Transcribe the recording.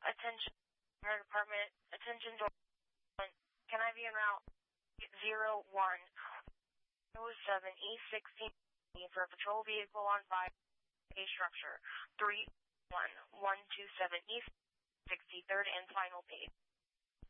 Attention, fire department. Attention, door. Can I be en route 0107 E16 for a patrol vehicle on fire? A structure 31127 East 63rd and final page.